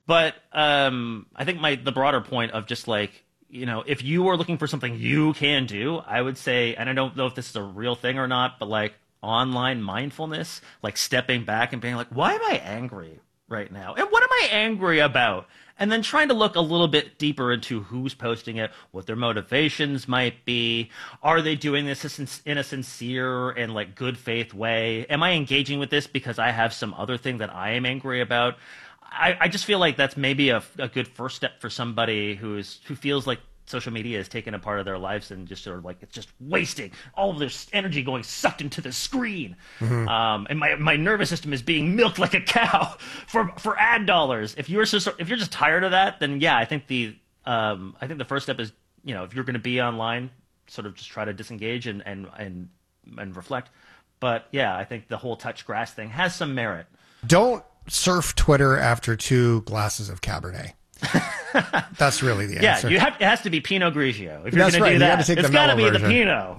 But I think the broader point of just like, if you are looking for something you can do, I would say, and I don't know if this is a real thing or not, but like online mindfulness, like stepping back and being like, why am I angry right now? And what am I angry about? And then trying to look a little bit deeper into who's posting it, what their motivations might be. Are they doing this in a sincere and like good faith way? Am I engaging with this because I have some other thing that I am angry about? I just feel like that's maybe a good first step for somebody who feels like social media is taking a part of their lives and just sort of like it's just wasting all of their energy going sucked into the screen. Mm-hmm. And my nervous system is being milked like a cow for ad dollars. If you're just tired of that, then yeah, I think the first step is, if you're going to be online, sort of just try to disengage and reflect. But yeah, I think the whole touch grass thing has some merit. Don't surf Twitter after 2 glasses of Cabernet. That's really the answer. Yeah, it has to be Pinot Grigio. If you're going to do that, it's got to be the Pinot.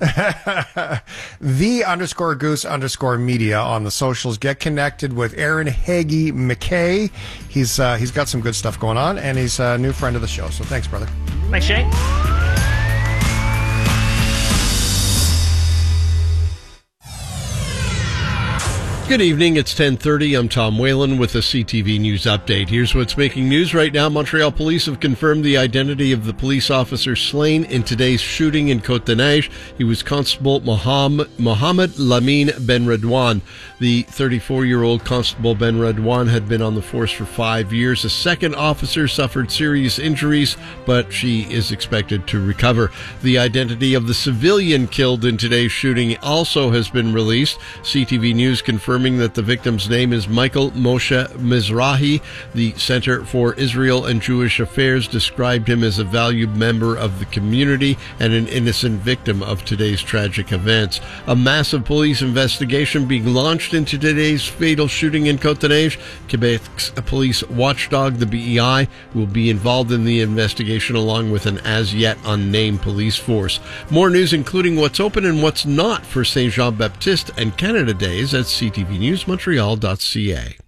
_goose_media on the socials. Get connected with Aaron Hagee McKay. He's got some good stuff going on, and he's a new friend of the show. So thanks, brother. Thanks, Shane. Good evening, it's 10:30. I'm Tom Whalen with a CTV News update. Here's what's making news right now. Montreal police have confirmed the identity of the police officer slain in today's shooting in Côte-des-Neiges. He was Constable Mohamed Lamine Benredouane. The 34-year-old Constable Benredouane had been on the force for 5 years. A second officer suffered serious injuries, but she is expected to recover. The identity of the civilian killed in today's shooting also has been released. CTV News confirmed that the victim's name is Michael Moshe Mizrahi. The Center for Israel and Jewish Affairs described him as a valued member of the community and an innocent victim of today's tragic events. A massive police investigation being launched into today's fatal shooting in Côte-des-Neiges. Quebec's police watchdog, the BEI, will be involved in the investigation along with an as-yet unnamed police force. More news, including what's open and what's not for Saint Jean-Baptiste and Canada Days at CTVNewsMontreal.ca.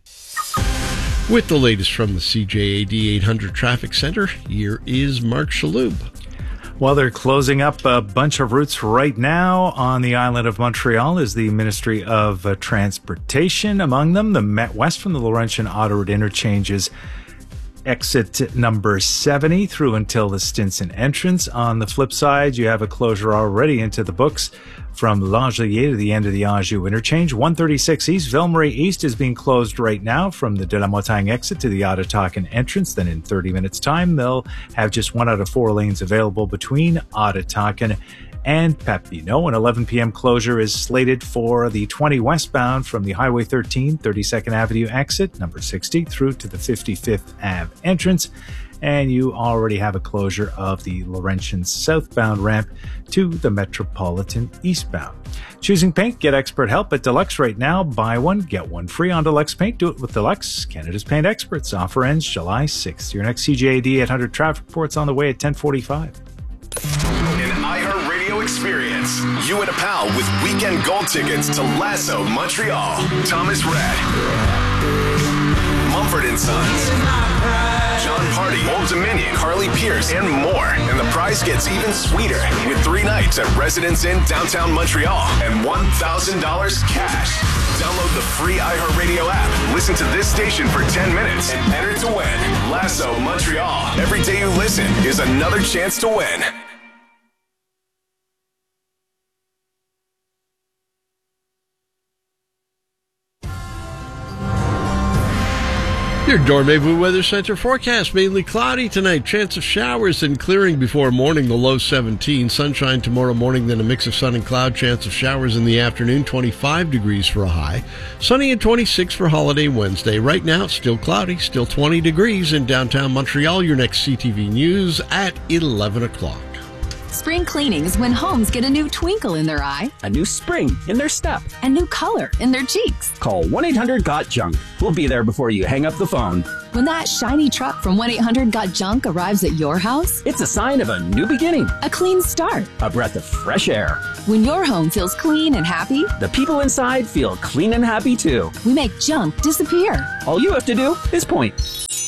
With the latest from the CJAD 800 Traffic Center, here is Mark Shaloub. Well, they're closing up a bunch of routes right now on the island of Montreal is the Ministry of Transportation. Among them, the Met West from the Laurentian Autoroute interchanges exit number 70 through until the Stinson entrance. On the flip side, you have a closure already into the books from L'Angelier to the end of the Anjou interchange. 136 East, Ville-Marie East is being closed right now from the De La Montagne exit to the Ottawakan entrance. Then in 30 minutes time, they'll have just 1 out of 4 lanes available between Ottawakan and Papineau. An 11 p.m. closure is slated for the 20 westbound from the Highway 13, 32nd Avenue exit, number 60, through to the 55th Ave entrance. And you already have a closure of the Laurentian southbound ramp to the Metropolitan eastbound. Choosing paint, get expert help at Deluxe right now. Buy one, get one free on Deluxe Paint. Do it with Deluxe, Canada's paint experts. Offer ends July 6th. Your next CJAD 800 traffic report's on the way at 10:45. An iHeartRadio experience. You and a pal with weekend gold tickets to Lasso Montreal. Thomas Rhett, Mumford & Sons, John Party, Old Dominion, Carly Pierce, and more. And the prize gets even sweeter with 3 nights at Residence Inn downtown Montreal and $1,000 cash. Download the free iHeartRadio app. Listen to this station for 10 minutes and enter to win. Lasso Montreal. Every day you listen is another chance to win. Your Dormez-vous Weather Center forecast. Mainly cloudy tonight. Chance of showers and clearing before morning. The low 17. Sunshine tomorrow morning, then a mix of sun and cloud. Chance of showers in the afternoon. 25 degrees for a high. Sunny and 26 for holiday Wednesday. Right now, it's still cloudy. Still 20 degrees in downtown Montreal. Your next CTV News at 11 o'clock. Spring cleanings when homes get a new twinkle in their eye, a new spring in their step, a new color in their cheeks. Call 1-800-GOT-JUNK. We'll be there before you hang up the phone. When that shiny truck from 1-800-GOT-JUNK arrives at your house, it's a sign of a new beginning, a clean start, a breath of fresh air. When your home feels clean and happy, the people inside feel clean and happy too. We make junk disappear. All you have to do is point.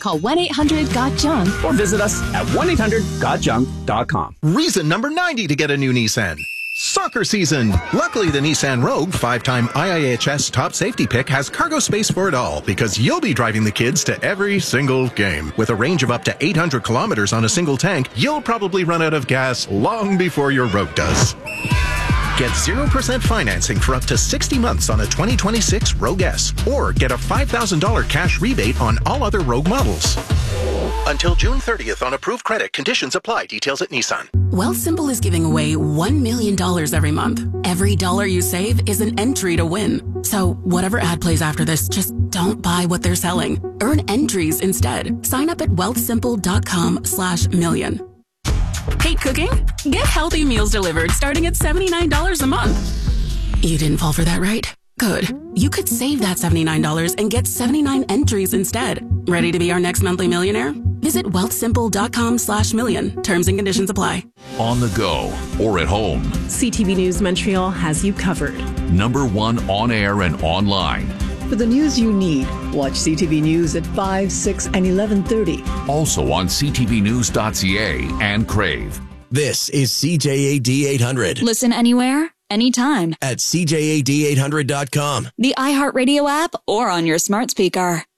Call 1-800-GOT-JUNK. Or visit us at 1-800-GOTJUNK.com. Reason number 90 to get a new Nissan. Soccer season. Luckily, the Nissan Rogue, 5-time IIHS top safety pick, has cargo space for it all because you'll be driving the kids to every single game. With a range of up to 800 kilometers on a single tank, you'll probably run out of gas long before your Rogue does. Get 0% financing for up to 60 months on a 2026 Rogue S, or get a $5,000 cash rebate on all other Rogue models. Until June 30th on approved credit. Conditions apply. Details at Nissan. Wealthsimple is giving away $1 million every month. Every dollar you save is an entry to win. So whatever ad plays after this, just don't buy what they're selling. Earn entries instead. Sign up at wealthsimple.com/million. Hate cooking? Get healthy meals delivered starting at $79 a month. You didn't fall for that, right? Good. You could save that $79 and get 79 entries instead. Ready to be our next monthly millionaire? Visit wealthsimple.com/million. Terms and conditions apply. On the go or at home, CTV News Montreal has you covered. #1 on air and online. For the news you need, watch CTV News at 5, 6, and 11:30. Also on ctvnews.ca and Crave. This is CJAD 800. Listen anywhere, anytime. At CJAD800.com. The iHeartRadio app or on your smart speaker.